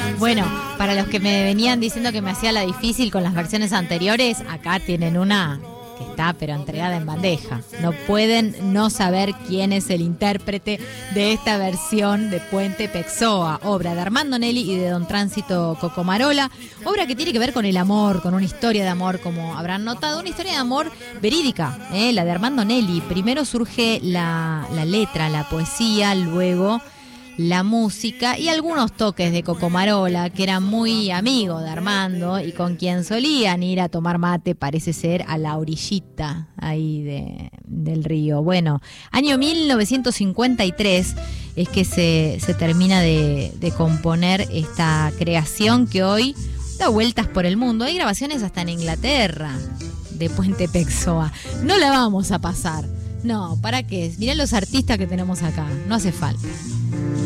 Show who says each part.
Speaker 1: Bueno, para los que me venían diciendo que me hacía la difícil con las versiones anteriores, acá tienen una que está pero entregada en bandeja. No pueden no saber quién es el intérprete de esta versión de Puente Pexoa, obra de Armando Nelli y de Don Tránsito Cocomarola, obra que tiene que ver con el amor, con una historia de amor, como habrán notado, una historia de amor verídica, la de Armando Nelli. Primero surge la letra, la poesía, luego la música y algunos toques de Cocomarola, que era muy amigo de Armando y con quien solían ir a tomar mate, parece ser, a la orillita ahí del río. Bueno, año 1953 es que se termina de componer esta creación que hoy da vueltas por el mundo. Hay grabaciones hasta en Inglaterra de Puente Pexoa. No la vamos a pasar. No, ¿para qué? Mirá los artistas que tenemos acá. No hace falta.